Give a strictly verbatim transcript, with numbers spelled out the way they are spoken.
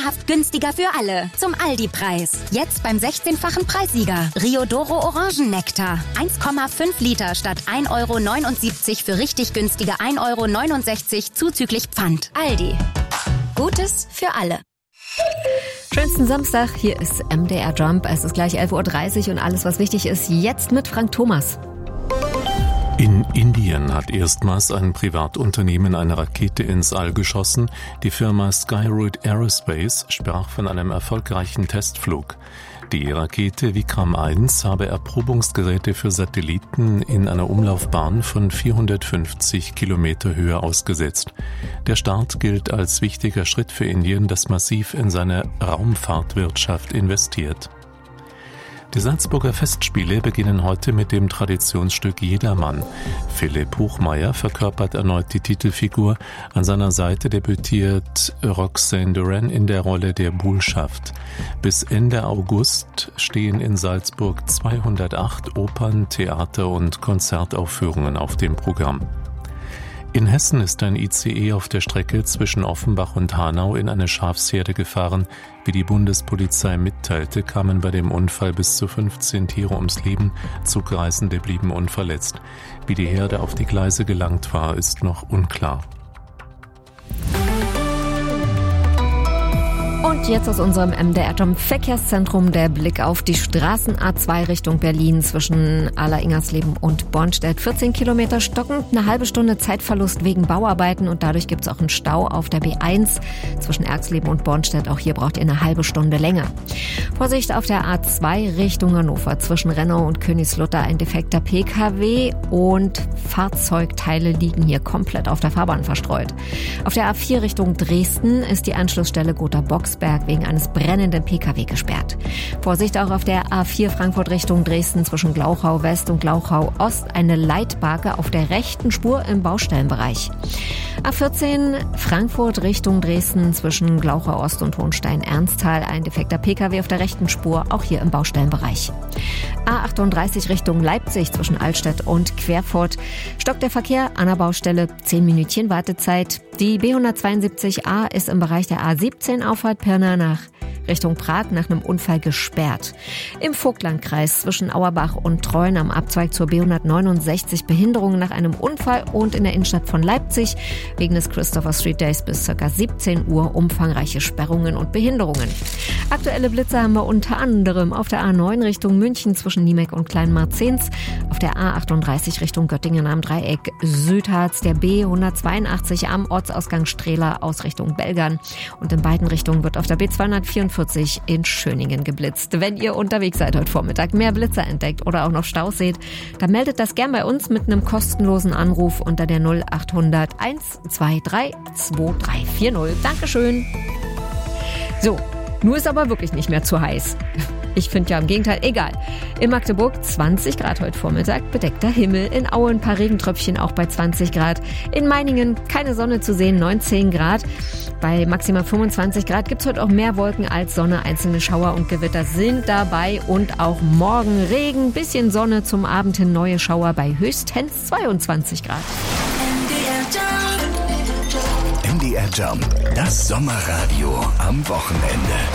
Traumhaft günstiger für alle. Zum Aldi-Preis. Jetzt beim sechzehnfachen Preissieger. Riodoro Orangennektar. eins Komma fünf Liter statt ein Euro neunundsiebzig für richtig günstige ein Euro neunundsechzig zuzüglich Pfand. Aldi. Gutes für alle. Schönsten Samstag, hier ist M D R Jump. Es ist gleich elf Uhr dreißig und alles, was wichtig ist, jetzt mit Frank Thomas. In Indien hat erstmals ein Privatunternehmen eine Rakete ins All geschossen. Die Firma Skyroot Aerospace sprach von einem erfolgreichen Testflug. Die Rakete Vikram eins habe Erprobungsgeräte für Satelliten in einer Umlaufbahn von vierhundertfünfzig Kilometer Höhe ausgesetzt. Der Start gilt als wichtiger Schritt für Indien, das massiv in seine Raumfahrtwirtschaft investiert. Die Salzburger Festspiele beginnen heute mit dem Traditionsstück Jedermann. Philipp Hochmeier verkörpert erneut die Titelfigur. An seiner Seite debütiert Roxane Duran in der Rolle der Buhlschaft. Bis Ende August stehen in Salzburg zweihundertacht Opern-, Theater- und Konzertaufführungen auf dem Programm. In Hessen ist ein I C E auf der Strecke zwischen Offenbach und Hanau in eine Schafsherde gefahren. Wie die Bundespolizei mitteilte, kamen bei dem Unfall bis zu fünfzehn Tiere ums Leben. Zugreisende blieben unverletzt. Wie die Herde auf die Gleise gelangt war, ist noch unklar. Und jetzt aus unserem M D R-Jump Verkehrszentrum der Blick auf die Straßen A zwei Richtung Berlin zwischen Ala-Ingersleben und Bornstedt. vierzehn Kilometer stockend, eine halbe Stunde Zeitverlust wegen Bauarbeiten und dadurch gibt es auch einen Stau auf der B eins zwischen Erxleben und Bornstedt. Auch hier braucht ihr eine halbe Stunde länger. Vorsicht auf der A zwei Richtung Hannover zwischen Rennau und Königslutter ein defekter P K W und Fahrzeugteile liegen hier komplett auf der Fahrbahn verstreut. Auf der A vier Richtung Dresden ist die Anschlussstelle Gotha-Boxberg wegen eines brennenden P K W gesperrt. Vorsicht auch auf der A vier Frankfurt Richtung Dresden zwischen Glauchau West und Glauchau Ost eine Leitbarke auf der rechten Spur im Baustellenbereich. A vierzehn Frankfurt Richtung Dresden zwischen Glauchau Ost und Hohenstein-Ernsthal ein defekter P K W auf der rechten Spur, auch hier im Baustellenbereich. A achtunddreißig Richtung Leipzig zwischen Altstedt und Querfurt stockt der Verkehr an der Baustelle, zehn Minütchen Wartezeit. Die B hundertzweiundsiebzig A ist im Bereich der A siebzehn Auffahrt Pirna nach Richtung Prag nach einem Unfall gesperrt. Im Vogtlandkreis zwischen Auerbach und Treuen am Abzweig zur B hundertneunundsechzig Behinderungen nach einem Unfall und in der Innenstadt von Leipzig wegen des Christopher Street Days bis ca. siebzehn Uhr umfangreiche Sperrungen und Behinderungen. Aktuelle Blitze haben wir unter anderem auf der A neun Richtung München zwischen Niemek und Kleinmarzens, auf der A achtunddreißig Richtung Göttingen am Dreieck Südharz, der B hundertzweiundachtzig am Ortsausgang Strehla aus Richtung Belgern und in beiden Richtungen wird auf der B zweihundertvierundvierzig in Schöningen geblitzt. Wenn ihr unterwegs seid heute Vormittag, mehr Blitzer entdeckt oder auch noch Staus seht, dann meldet das gern bei uns mit einem kostenlosen Anruf unter der null achthundert eins zwei drei zwei drei vier null. Dankeschön. So, nur ist aber wirklich nicht mehr zu heiß. Ich finde ja im Gegenteil, egal. In Magdeburg zwanzig Grad heute Vormittag, bedeckter Himmel. In Aue ein paar Regentröpfchen auch bei zwanzig Grad. In Meiningen keine Sonne zu sehen, neunzehn Grad. Bei maximal fünfundzwanzig Grad gibt's heute auch mehr Wolken als Sonne. Einzelne Schauer und Gewitter sind dabei. Und auch morgen Regen, bisschen Sonne, zum Abend hin neue Schauer bei höchstens zweiundzwanzig Grad. M D R Jump, das Sommerradio am Wochenende.